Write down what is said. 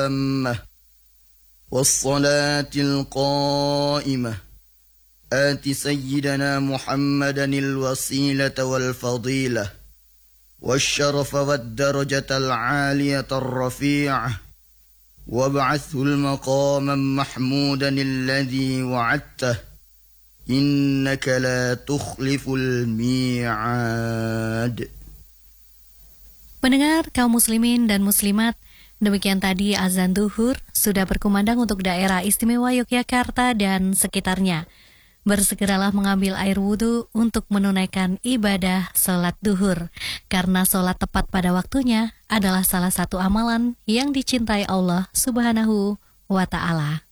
التامة والصلاة القائمة آت سيدنا محمدا الوسيلة والفضيلة والشرف والدرجة العالية الرفيعة وابعثه المقاما محمودا الذي وعدته إنك لا تخلف الميعاد. Pendengar kaum muslimin dan muslimat, demikian tadi azan duhur sudah berkumandang untuk daerah istimewa Yogyakarta dan sekitarnya. Bersegeralah mengambil air wudhu untuk menunaikan ibadah sholat duhur, karena sholat tepat pada waktunya adalah salah satu amalan yang dicintai Allah Subhanahu wa Ta'ala.